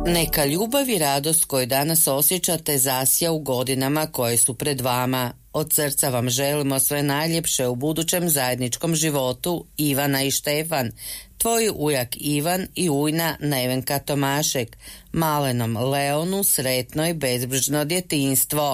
Neka ljubav i radost koju danas osjećate zasja u godinama koje su pred vama. Od srca vam želimo sve najljepše u budućem zajedničkom životu, Ivana i Štefan, tvoji ujak Ivan i ujna Nevenka Tomašek, malenom Leonu sretno i bezbrižno djetinjstvo.